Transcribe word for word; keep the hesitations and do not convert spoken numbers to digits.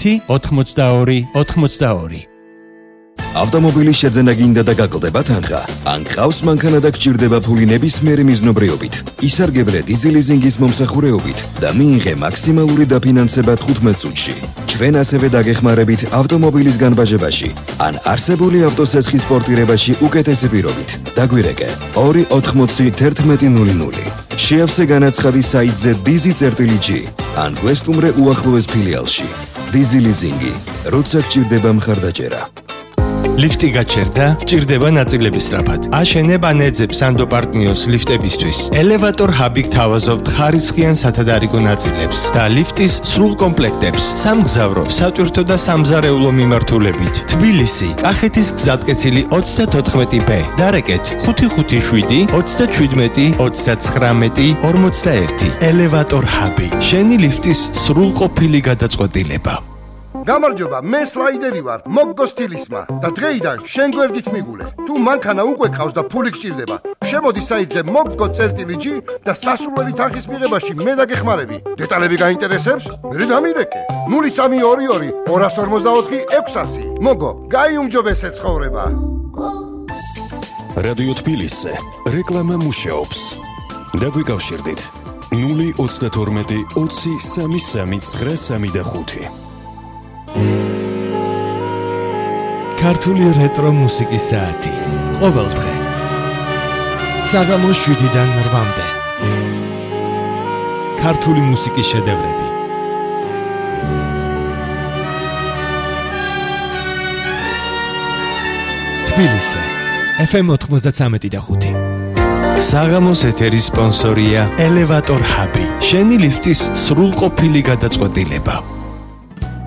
ერთი ოთხმოცდაორი ოთხმოცდაორი. ავტომობილის შეძენა გინდა და გაკლდება თანხა. ან ყავს მანქანა და გჭირდება ფული ნებისმიერი მიზნობრიობით. ისარგებლე დიზელიზინგის მომსახურეობით და მიიღე მაქსიმალური დაფინანსება თხუთმეტ წუთში. ჩვენ ასევე დაგეხმარებით ავტომობილის განბაჟებაში ან არსებული ავტოსესხის პორტირებაში უკეთესი პირობით. დაგვირეკე ორი ოთხმოცი თერთმეტი ნული ნული. შეავსე განაცხადი საიტზე dizi.gr ან გვესტუმრე უახლოეს ფილიალში. დიზელიზინგი, როცა გჭირდება მხარდაჭერა. ლიფტი გაჩერდა, ჭირდება ნაწილების სწრაფად. აშენებ ან ეძებ სანდო პარტნიოს ლიფტებისთვის. ელევატორ ჰაბი გთავაზობთ ხარისხიან სათადარიგო ნაწილებს და ლიფტის სრულ კომპლექტებს. სამგზავრო, სატვირთო და სამზარეულო მიმართულებით. თბილისი, კახეთის გზატკეცილი ოცდათოთხმეტი ბ. დარეკეთ ხუთი ხუთი შვიდი ოცდაჩვიდმეტი ოცდაცხრამეტი ორმოცდაერთი. ელევატორ ჰაბი. შენი ლიფტის სრულყოფილი გადაწყვეტილება. გამარჯობა, მე სლაიდერი ვარ, მოგგო სტილისმა და დღეიდან შენ გვერდით მიგულე. თუ მანქანა უკვე ყავს და ფული გჭირდება, შემოდი საიტზე moggo.gr და სასურველი თანხის მიღებაში მე დაგეხმარები. დეტალები გაინტერესებს? მე დამირეკე. ნული სამი ორი ორი ორას ორმოცდაოთხი ექვსასი. მოგო, გაიუმჯობესე ცხოვრება. რადიო თბილისზე რეკლამა მუშაობს. დაგვიკავშირდით ნული ოცდათორმეტი ოცი სამი სამი ცხრა სამი და ხუთი. ქართული რეტრო მუსიკის საათი. ყოველ დღე. საღამოს შვიდიდან რვამდე. ქართული მუსიკის შედევრები. თბილისზე. ეფ ემ ოთხმოცდათვრამეტი და ხუთი. საღამოს ეთერის სპონსორია ელევატორ ჰაბი. შენი ლიფტის სრულყოფილი გადაწყვეტილება.